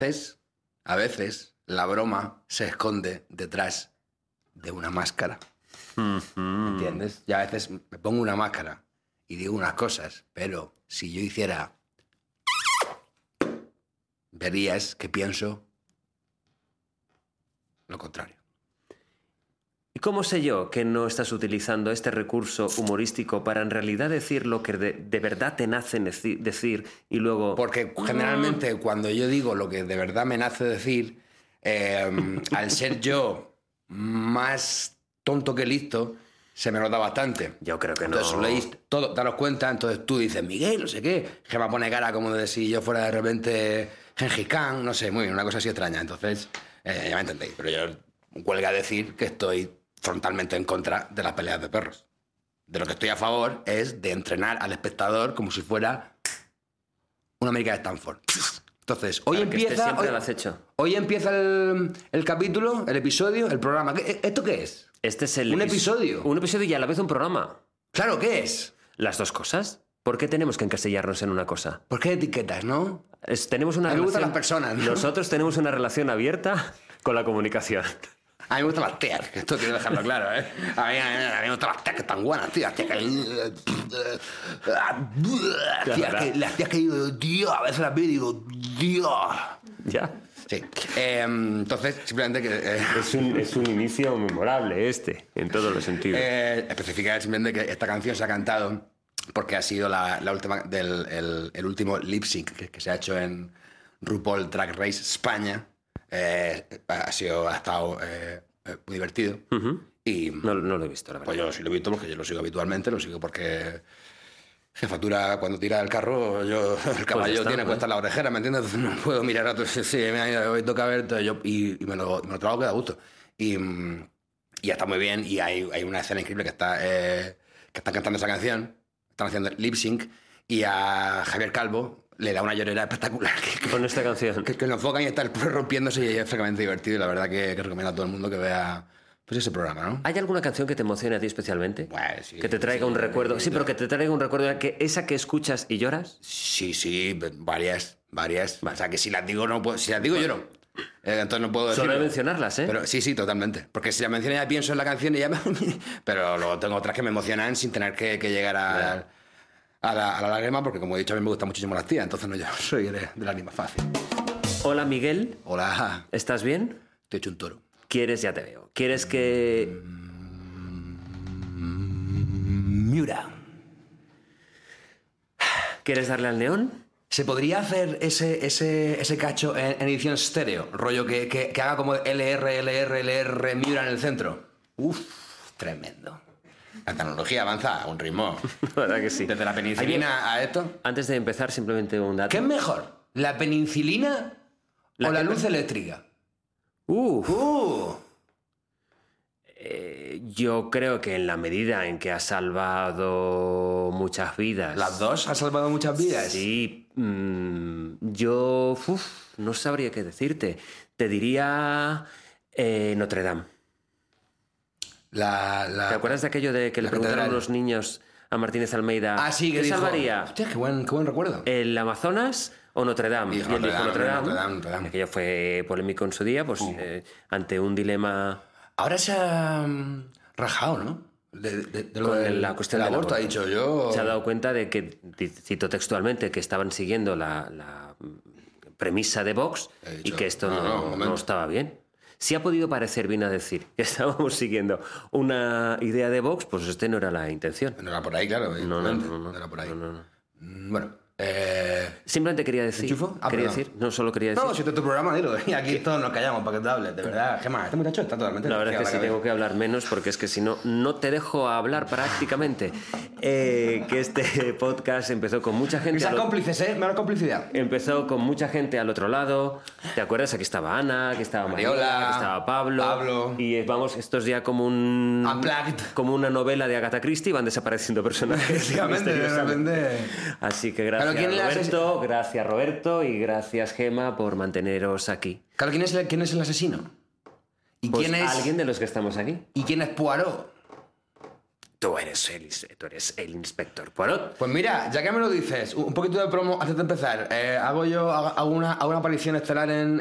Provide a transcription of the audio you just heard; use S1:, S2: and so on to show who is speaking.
S1: A veces la broma se esconde detrás de una máscara. ¿Entiendes? Y a veces me pongo una máscara y digo unas cosas, pero si yo hiciera... verías que pienso lo contrario.
S2: ¿Y cómo sé yo que no estás utilizando este recurso humorístico para en realidad decir lo que de verdad te nace decir y luego...
S1: Porque generalmente cuando yo digo lo que de verdad me nace decir, al ser yo más tonto que listo, se me nota bastante.
S2: Yo creo que
S1: entonces,
S2: no.
S1: Leéis todo, daros cuenta, entonces tú dices, Miguel, no sé qué, Gemma pone cara como de si yo fuera de repente Gengis Khan, no sé, muy bien, una cosa así extraña. Entonces, ya me entendéis, pero yo huelga decir que estoy frontalmente en contra de las peleas de perros. De lo que estoy a favor es de entrenar al espectador como si fuera una América de Stanford. Entonces, hoy empieza... Hoy empieza el capítulo, el episodio, el programa. ¿Esto qué es?
S2: Este es el...
S1: ¿Un episodio?
S2: Un episodio y a la vez un programa.
S1: Claro, ¿qué es?
S2: Las dos cosas. ¿Por qué tenemos que encasillarnos en una cosa?
S1: ¿Por qué etiquetas, no?
S2: Tenemos una
S1: a mí me gustan
S2: relación...
S1: las personas, ¿no?
S2: Nosotros tenemos una relación abierta con la comunicación.
S1: A mí me gustan las tías, que esto quiero dejarlo claro, ¿eh? A mí me gustan las tías que están buenas, tías que... Las tías que digo, tío, a veces las veo y digo, tío...
S2: ¿Ya?
S1: Sí. Entonces, simplemente que...
S2: Es un inicio memorable en todos los sentidos.
S1: Especificar simplemente que esta canción se ha cantado porque ha sido la última el último lip sync que se ha hecho en RuPaul Drag Race España. Ha estado muy divertido. Y
S2: no lo he visto, la verdad.
S1: Pues yo sí lo he visto porque yo lo sigo habitualmente, lo sigo porque jefatura cuando tira el carro, el caballo tiene puesta la orejera, ¿me entiendes? Entonces no puedo mirar a otros, sí, hoy toca ver, y me lo trago que da gusto. Y está muy bien, y hay una escena increíble que están cantando esa canción, están haciendo lip sync, y a Javier Calvo le da una llorera espectacular.
S2: Con esta canción.
S1: Que lo enfocan y está el perro rompiéndose y es francamente divertido, y la verdad que recomiendo a todo el mundo que vea pues ese programa, ¿no?
S2: ¿Hay alguna canción que te emocione a ti especialmente?
S1: Pues sí.
S2: Que te traiga un recuerdo. Sí, pero que te traiga un recuerdo esa que escuchas y lloras.
S1: Sí, varias. Vale. O sea, que si las digo, no puedo, si las digo lloro. Entonces no puedo decirlo.
S2: Solo mencionarlas, ¿eh?
S1: Pero sí, totalmente. Porque si las menciono ya pienso en la canción y ya... Pero luego tengo otras que me emocionan sin tener que llegar a la lágrima, porque como he dicho, a mí me gustan muchísimo las tías, entonces no, yo soy de lágrima fácil.
S2: Hola, Miguel.
S1: Hola.
S2: ¿Estás bien?
S1: Te he hecho un toro.
S2: Ya te veo. ¿Quieres que...?
S1: Miura.
S2: ¿Quieres darle al neón?
S1: ¿Se podría hacer ese cacho en edición estéreo? Rollo que haga como LR, Miura en el centro. Uf, tremendo. La tecnología avanza a un ritmo.
S2: La verdad que sí.
S1: Desde la penicilina a esto.
S2: Antes de empezar, simplemente un dato.
S1: ¿Qué es mejor? ¿La penicilina o la luz eléctrica?
S2: Yo creo que en la medida en que ha salvado muchas vidas...
S1: ¿Las dos han salvado muchas vidas?
S2: Sí. Yo no sabría qué decirte. Te diría Notre Dame. ¿Te acuerdas de aquello de que le preguntaron a los niños a Martínez Almeida?
S1: Ah, sí, que
S2: ¿qué
S1: dijo,
S2: salvaría?
S1: Hostia, qué buen recuerdo.
S2: ¿El Amazonas o Notre Dame?
S1: Y él dijo Notre Dame.
S2: Aquello fue polémico en su día, pues ante un dilema...
S1: Ahora se ha rajado, ¿no?
S2: La cuestión
S1: del aborto, ha dicho yo...
S2: Se ha dado cuenta de que, cito textualmente, que estaban siguiendo la premisa de Vox y que esto no estaba bien. Si ha podido parecer bien a decir que estábamos siguiendo una idea de Vox, pues no era la intención.
S1: No era por ahí, claro.
S2: No
S1: era por ahí.
S2: No.
S1: Bueno,
S2: simplemente quería decir...
S1: ¿Enchufo?
S2: Solo quería decir...
S1: No, si este es tu programa, dilo. Y aquí todos nos callamos para que te hables. De verdad, Gemma, este muchacho está totalmente...
S2: La verdad es que sí tengo que hablar menos porque es que si no, no te dejo hablar prácticamente. Que este podcast empezó con mucha gente...
S1: Mis cómplices, Menos complicidad.
S2: Empezó con mucha gente al otro lado. ¿Te acuerdas? Aquí estaba Ana, aquí estaba Mariola, aquí estaba Pablo. Y vamos, esto es ya como un...
S1: Unplugged.
S2: Como una novela de Agatha Christie, van desapareciendo personajes.
S1: Efectivamente, de repente...
S2: Así que gracias gracias Roberto y gracias Gemma por manteneros aquí.
S1: Claro, ¿quién es el asesino? ¿Y
S2: Pues
S1: quién es...?
S2: Alguien de los que estamos aquí.
S1: ¿Y quién es Poirot?
S2: Tú eres el inspector Poirot.
S1: Pues mira, ya que me lo dices, un poquito de promo antes de empezar. Hago una aparición estelar en